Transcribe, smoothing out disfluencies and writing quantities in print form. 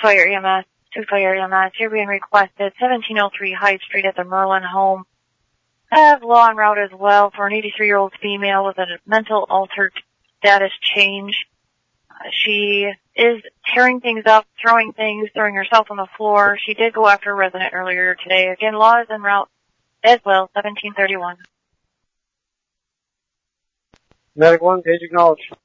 Fire EMS. To Fire EMS. You're being requested 1703 Hyde Street at the Merlin home. I have law en route as well for an 83-year-old female with a mental altered status change. She is tearing things up, throwing herself on the floor. She did go after a resident earlier today. Again, law is en route as well, 1731. Medic 1, page acknowledged.